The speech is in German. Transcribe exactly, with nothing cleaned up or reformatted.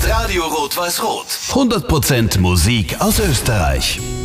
ist Radio Rot-Weiß-Rot. hundert Prozent Musik aus Österreich.